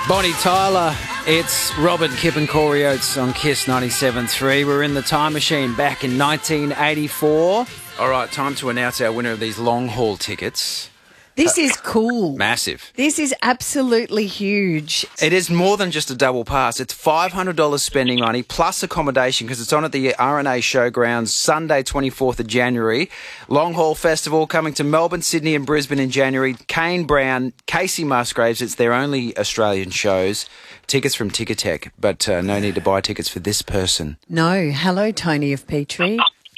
Bonnie Tyler, it's Robin, Kip and Corey Oates on KISS 97.3. We're in the time machine back in 1984. All right, time to announce our winner of these long-haul tickets. This is cool. Massive. This is absolutely huge. It is more than just a double pass. It's $500 spending money plus accommodation because it's on at the RNA Showgrounds Sunday 24th of January. Long Haul Festival coming to Melbourne, Sydney and Brisbane in January. Kane Brown, Casey Musgraves. It's their only Australian shows. Tickets from Ticketek, but no need to buy tickets for this person. No. Hello, Tony of Petrie.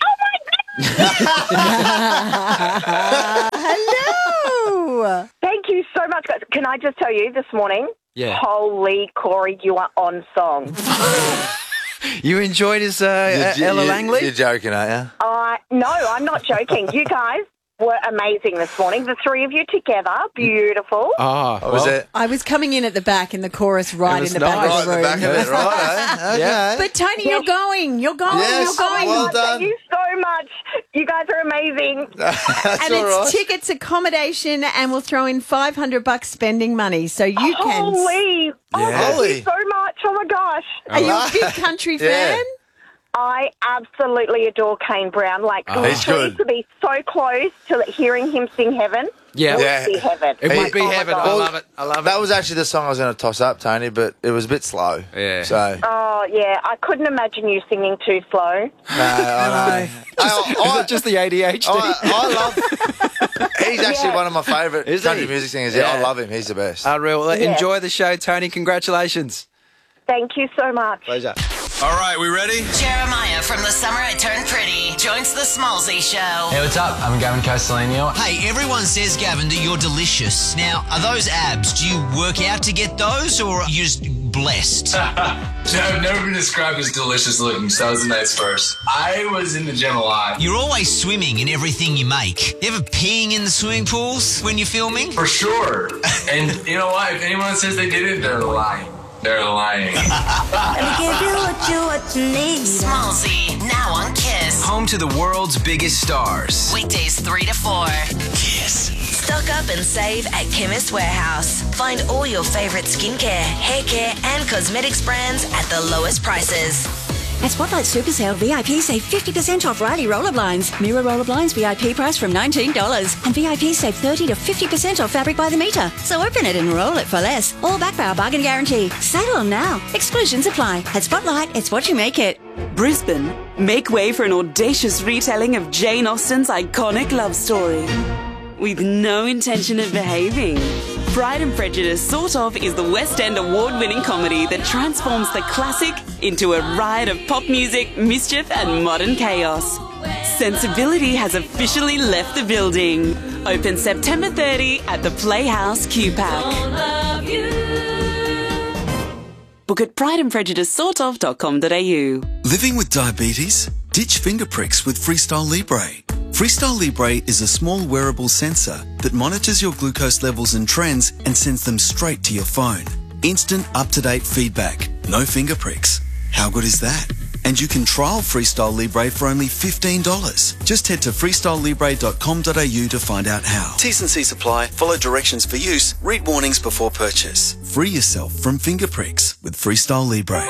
Hello. Thank you so much, guys. Can I just tell you this morning? Yeah. Holy, Corey, you are on song. You enjoyed his Ella Langley? You're joking, aren't you? No, I'm not joking. You guys were amazing this morning. The three of you together, beautiful. Oh, What was it? I was coming in at the back in the chorus right was in the back nice. of the room. Right at the back of it, right? Eh? Okay. Yeah. But Tony, you're going. You're going. Yes. You're going. Well Thank done. you so much. You guys are amazing. That's And all it's right. tickets, accommodation, and we'll throw in $500 spending money. So you can. Holy. Oh, Yeah. thank Holy. you so much. Oh, my gosh. Are you a big country Yeah. fan? I absolutely adore Kane Brown. Like, He's good. to be so close to hearing him sing Heaven. Yeah. Would Yeah. be heaven. It would be Oh, my heaven. I God. love it. I love it. That was actually the song I was going to toss up, Tony, but it was a bit slow. Yeah. So, Oh, yeah. I couldn't imagine you singing too slow. no, I know. Is it just the ADHD? I love. He's actually Yeah. one of my favourite Is country he? music singers. Yeah, I Yeah. love him. He's the best. Unreal. Well, Yeah. Enjoy the show, Tony. Congratulations. Thank you so much. Pleasure. All right, we ready? Jeremiah from The Summer I Turned Pretty joins the Smallsy Show. Hey, what's up? I'm Gavin Castellino. Hey, everyone says, Gavin, that you're delicious. Now, are those abs? Do you work out to get those, or are you just blessed? I've never been described as delicious looking, so that was a nice first. I was in the gym a lot. You're always swimming in everything you make. You ever peeing in the swimming pools when you're filming? For sure. And you know what? If anyone says they did it, they're lying. They're lying. Smallsy, now on KISS. Home to the world's biggest stars. Weekdays 3 to 4. KISS. Stock up and save at Chemist Warehouse. Find all your favourite skincare, hair care and cosmetics brands at the lowest prices. At Spotlight Super Sale, VIP save 50% off Riley roller blinds. Mirror roller blinds VIP price from $19. And VIP save 30 to 50% off fabric by the metre. So open it and roll it for less. All backed by our bargain guarantee. Sale on now. Exclusions apply. At Spotlight, it's what you make it. Brisbane, make way for an audacious retelling of Jane Austen's iconic love story. With no intention of behaving. Pride and Prejudice Sort Of is the West End award-winning comedy that transforms the classic into a riot of pop music, mischief and modern chaos. Sensibility has officially left the building. Open September 30 at the Playhouse QPAC. Book at prideandprejudicesortof.com.au. Living with diabetes? Ditch finger pricks with Freestyle Libre. Freestyle Libre is a small wearable sensor that monitors your glucose levels and trends and sends them straight to your phone. Instant, up-to-date feedback. No finger pricks. How good is that? And you can trial Freestyle Libre for only $15. Just head to freestylelibre.com.au to find out how. T's and C's apply. Follow directions for use. Read warnings before purchase. Free yourself from finger pricks with Freestyle Libre.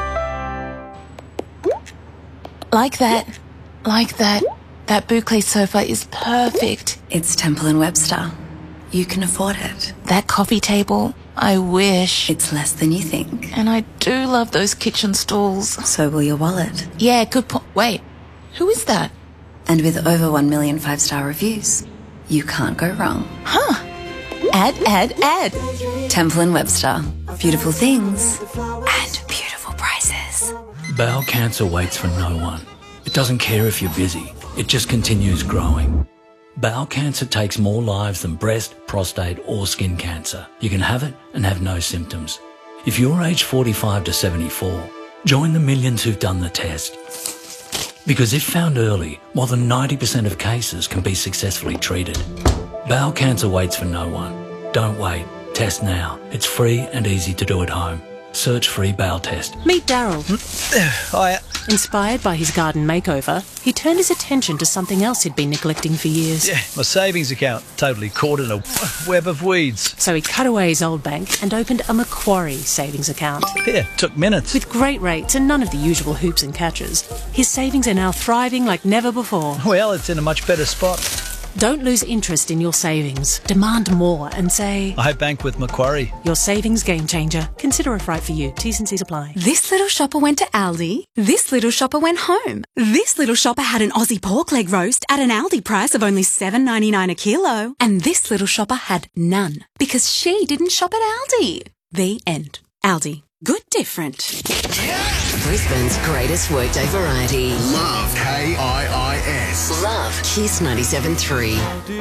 Like that. Like that. That boucle sofa is perfect. It's Temple & Webster. You can afford it. That coffee table, I wish. It's less than you think. And I do love those kitchen stools. So will your wallet. Yeah, good point. Wait, who is that? And with over 1 million 5-star reviews, you can't go wrong. Huh. Add. Temple & Webster. Beautiful things and beautiful prices. Bowel cancer waits for no one. It doesn't care if you're busy. It just continues growing. Bowel cancer takes more lives than breast, prostate or skin cancer. You can have it and have no symptoms. If you're aged 45 to 74, join the millions who've done the test. Because if found early, more than 90% of cases can be successfully treated. Bowel cancer waits for no one. Don't wait. Test now. It's free and easy to do at home. Search free bowel test. Meet Daryl. Hiya. Inspired by his garden makeover, he turned his attention to something else he'd been neglecting for years. Yeah, my savings account, totally caught in a web of weeds. So he cut away his old bank and opened a Macquarie savings account. Yeah, took minutes. With great rates and none of the usual hoops and catches, his savings are now thriving like never before. Well, it's in a much better spot. Don't lose interest in your savings. Demand more and say, I bank with Macquarie. Your savings game changer. Consider if right for you. T's and C's apply. This little shopper went to Aldi. This little shopper went home. This little shopper had an Aussie pork leg roast at an Aldi price of only $7.99 a kilo. And this little shopper had none because she didn't shop at Aldi. The end. Aldi. Good different. Brisbane's greatest workday variety. Love, KIIS. Love, Kiss 97.3.